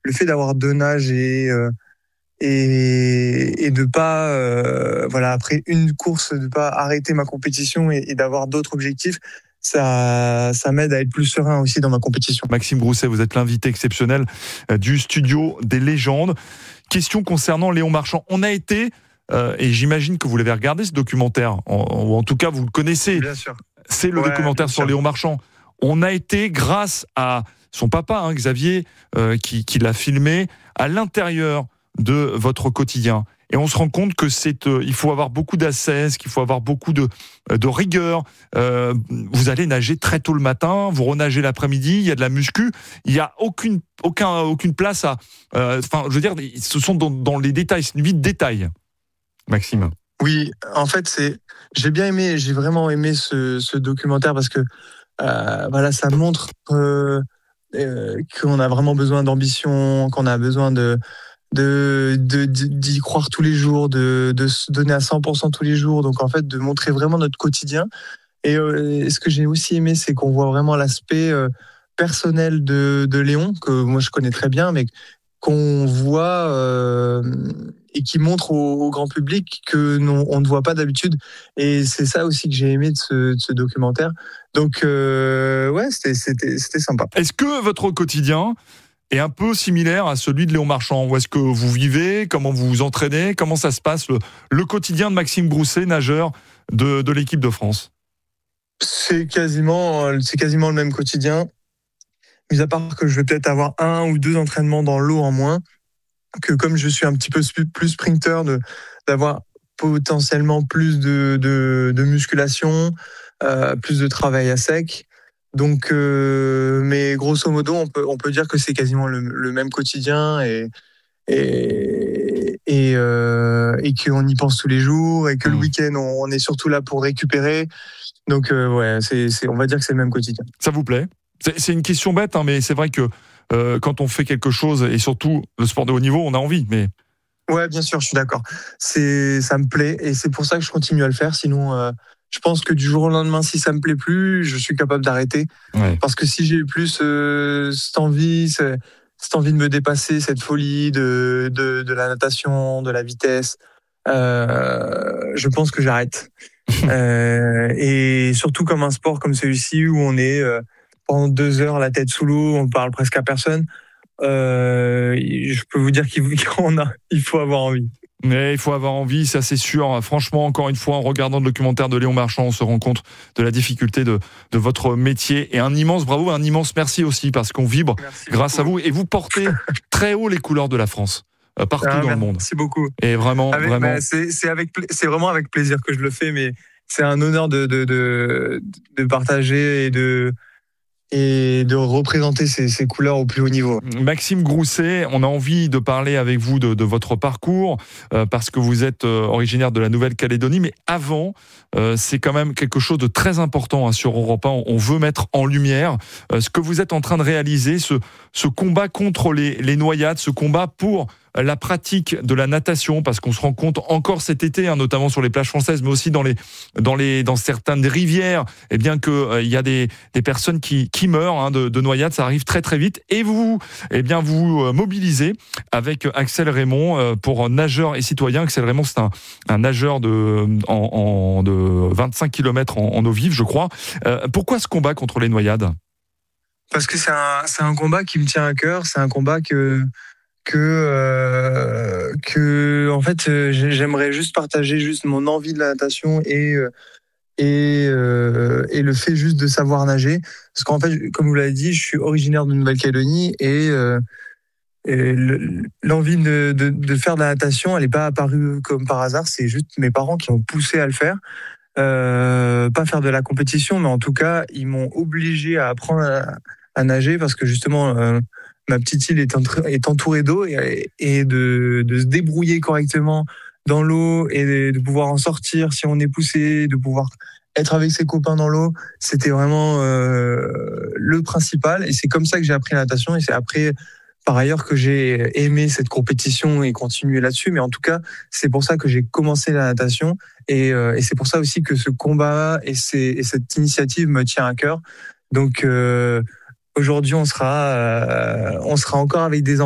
le fait d'avoir deux nages et de pas après une course de pas arrêter ma compétition et d'avoir d'autres objectifs, ça m'aide à être plus serein aussi dans ma compétition. Maxime Grousset, vous êtes l'invité exceptionnel du studio des légendes. Question concernant Léon Marchand. On a été et j'imagine que vous l'avez regardé ce documentaire, ou en tout cas vous le connaissez. Bien sûr. C'est le documentaire sur Léon Marchand. On a été, grâce à son papa, Xavier, qui l'a filmé, à l'intérieur de votre quotidien. Et on se rend compte que il faut avoir beaucoup d'ascèse, qu'il faut avoir beaucoup de rigueur. Vous allez nager très tôt le matin, vous renagez l'après-midi, il y a de la muscu, il n'y a aucune place à... je veux dire, ce sont dans les détails, c'est une vie de détail. Maxime. Oui, en fait, j'ai vraiment aimé ce documentaire parce que ça montre qu'on a vraiment besoin d'ambition, qu'on a besoin d'y croire tous les jours, de se donner à 100% tous les jours. Donc en fait, de montrer vraiment notre quotidien. Et ce que j'ai aussi aimé, c'est qu'on voit vraiment l'aspect personnel de Léon, que moi je connais très bien, mais qu'on voit et qui montre au grand public que on ne voit pas d'habitude. Et c'est ça aussi que j'ai aimé de ce documentaire. Donc c'était sympa. Est-ce que votre quotidien est un peu similaire à celui de Léon Marchand? Où est-ce que vous vivez? Comment vous vous entraînez? Comment ça se passe, le quotidien de Maxime Grousset, nageur de l'équipe de France? C'est quasiment le même quotidien. Mis à part que je vais peut-être avoir 1 ou 2 entraînements dans l'eau en moins, que comme je suis un petit peu plus sprinter, d'avoir potentiellement plus de musculation, plus de travail à sec. Donc, mais grosso modo, on peut dire que c'est quasiment le même quotidien et qu'on y pense tous les jours et que le week-end, on est surtout là pour récupérer. Donc, on va dire que c'est le même quotidien. Ça vous plaît? C'est une question bête, mais c'est vrai que quand on fait quelque chose, et surtout le sport de haut niveau, on a envie. Mais... Ouais, bien sûr, je suis d'accord. Ça me plaît et c'est pour ça que je continue à le faire. Sinon, je pense que du jour au lendemain, si ça me plaît plus, je suis capable d'arrêter. Ouais. Parce que si j'ai plus cette envie de me dépasser, cette folie de la natation, de la vitesse, je pense que j'arrête. Et surtout comme un sport comme celui-ci où on est pendant 2 heures la tête sous l'eau, on parle presque à personne. Je peux vous dire qu'il faut avoir envie. Mais il faut avoir envie, ça c'est sûr. Franchement, encore une fois, en regardant le documentaire de Léon Marchand, on se rend compte de la difficulté de votre métier. Et un immense bravo, un immense merci aussi, parce qu'on vibre grâce à vous. Et vous portez très haut les couleurs de la France, partout dans le monde. Merci beaucoup. Et vraiment, c'est vraiment avec plaisir que je le fais, mais c'est un honneur de partager et de représenter ces couleurs au plus haut niveau. Maxime Grousset, on a envie de parler avec vous de votre parcours, parce que vous êtes originaire de la Nouvelle-Calédonie, mais avant, c'est quand même quelque chose de très important sur Europe 1. On veut mettre en lumière ce que vous êtes en train de réaliser, ce combat contre les noyades, ce combat pour la pratique de la natation, parce qu'on se rend compte encore cet été, notamment sur les plages françaises, mais aussi dans certaines rivières, que il y a des personnes qui meurent de noyades. Ça arrive très très vite. Et vous mobilisez avec Axel Raymond pour Nageurs et Citoyens. Axel Raymond, c'est un nageur de 25 km en eau vive, je crois. Pourquoi ce combat contre les noyades? Parce que c'est un combat qui me tient à cœur. C'est un combat que en fait j'aimerais juste partager mon envie de la natation et le fait juste de savoir nager, parce qu'en fait, comme vous l'avez dit, je suis originaire de Nouvelle-Calédonie et l'envie de faire de la natation, elle n'est pas apparue comme par hasard. C'est juste mes parents qui m'ont poussé à le faire, pas faire de la compétition, mais en tout cas ils m'ont obligé à apprendre à nager, parce que justement ma petite île est entourée d'eau et de se débrouiller correctement dans l'eau et de pouvoir en sortir si on est poussé, de pouvoir être avec ses copains dans l'eau, c'était vraiment le principal. Et c'est comme ça que j'ai appris la natation. Et c'est après, par ailleurs, que j'ai aimé cette compétition et continué là-dessus. Mais en tout cas, c'est pour ça que j'ai commencé la natation. Et c'est pour ça aussi que ce combat et cette initiative me tient à cœur. Donc aujourd'hui, on sera encore avec des